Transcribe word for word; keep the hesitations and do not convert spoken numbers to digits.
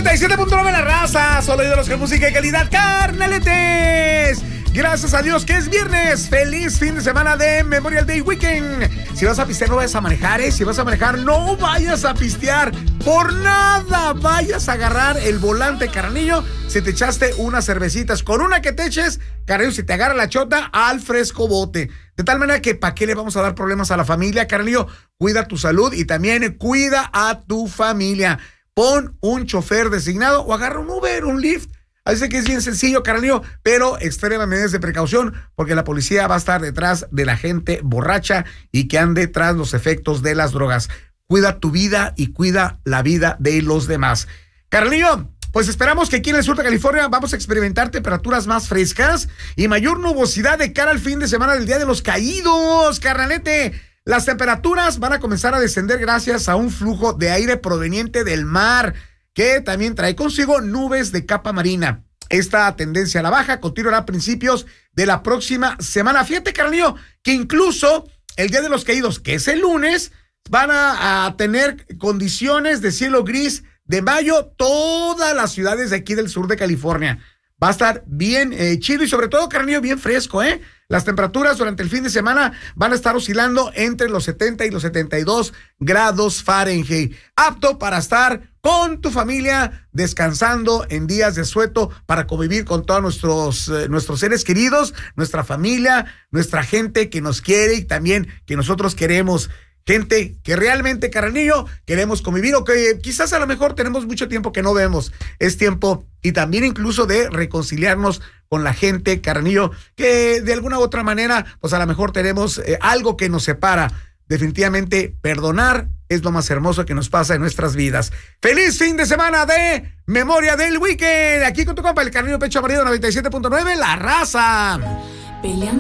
noventa y siete punto nueve La Raza, solo ídolos con música de calidad, carnaletes. Gracias a Dios que es viernes. Feliz fin de semana de Memorial Day Weekend. Si vas a pistear, no vayas a manejar, ¿eh? Si vas a manejar, no vayas a pistear. Por nada vayas a agarrar el volante, carnillo. Si te echaste unas cervecitas, con una que te eches, carnillo, si te agarra la chota, al fresco bote. De tal manera que, ¿para qué le vamos a dar problemas a la familia, carnillo? Cuida tu salud y también cuida a tu familia. Pon un chofer designado o agarra un Uber, un Lyft. Así que es bien sencillo, carnalillo, pero extrema medidas de precaución porque la policía va a estar detrás de la gente borracha y que ande tras los efectos de las drogas. Cuida tu vida y cuida la vida de los demás. Carnalillo, pues esperamos que aquí en el sur de California vamos a experimentar temperaturas más frescas y mayor nubosidad de cara al fin de semana del Día de los Caídos, carnalete. Las temperaturas van a comenzar a descender gracias a un flujo de aire proveniente del mar, que también trae consigo nubes de capa marina. Esta tendencia a la baja continuará a principios de la próxima semana. Fíjate, carnalillo, que incluso el Día de los Caídos, que es el lunes, van a, a tener condiciones de cielo gris de mayo todas las ciudades de aquí del sur de California. Va a estar bien eh, chido y sobre todo, carnalillo, bien fresco, ¿eh? Las temperaturas durante el fin de semana van a estar oscilando entre los setenta y los setenta y dos grados Fahrenheit. Apto para estar con tu familia descansando en días de asueto para convivir con todos nuestros, eh, nuestros seres queridos, nuestra familia, nuestra gente que nos quiere y también que nosotros queremos. Gente que realmente, carnalillo, queremos convivir o que quizás a lo mejor tenemos mucho tiempo que no vemos. Es tiempo y también incluso de reconciliarnos con la gente, carnalillo, que de alguna u otra manera, pues a lo mejor tenemos eh, algo que nos separa. Definitivamente, perdonar es lo más hermoso que nos pasa en nuestras vidas. ¡Feliz fin de semana de Memoria del Weekend! Aquí con tu compa, el carnalillo Pecho Amarillo noventa y siete punto nueve, La Raza. Peleando